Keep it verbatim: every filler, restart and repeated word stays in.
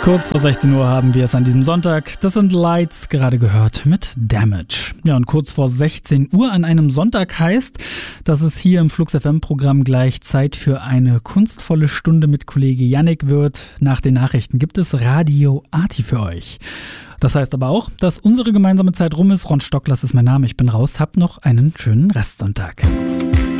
Kurz vor sechzehn Uhr haben wir es an diesem Sonntag. Das sind Lights, gerade gehört mit Damage. Ja, und kurz vor sechzehn Uhr an einem Sonntag heißt, dass es hier im Flux F M-Programm gleich Zeit für eine kunstvolle Stunde mit Kollege Yannick wird. Nach den Nachrichten gibt es Radio Arti für euch. Das heißt aber auch, dass unsere gemeinsame Zeit rum ist. Ron Stocklers ist mein Name, ich bin raus. Habt noch einen schönen Restsonntag.